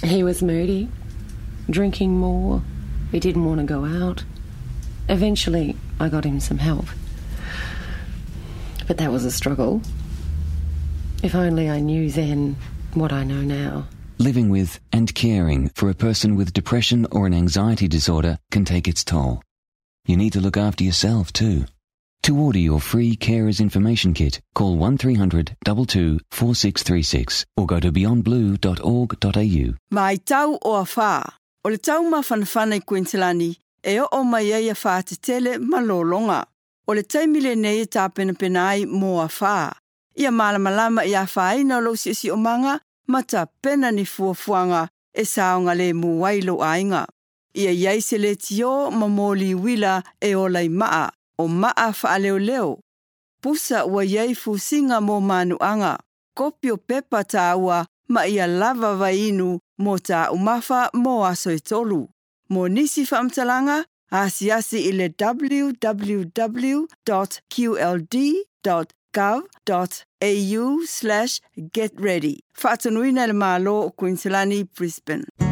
He was moody, drinking more. He didn't want to go out. Eventually, I got him some help. But that was a struggle. If only I knew then what I know now. Living with and caring for a person with depression or an anxiety disorder can take its toll. You need to look after yourself too. To order your free Carers Information Kit, call 1300 22 4636 or go to beyondblue.org.au. Mai tau o a whā. O le tau mawhanawhana I Queenslandi, e o mai ai a whā te tele malolonga. O le taimile nei tā penapenai mō a whā. Ia malamalama I a whaina lo si o manga, mata pena ni fuafuanga e saonga le muwailo ainga. Ia iai se le tio mamoli wila e o lai maa. O maa wha leo leo. Pusa ua iei fusinga mō manuanga. Kopi o pepa tā ua ma ia lava vainu mō tā umafa mō aso e tolu. Mō nisi whaamtalanga, asiasi I le www.qld.gov.au/getready. Whaatanuina le malo o Queenslandi, Brisbane.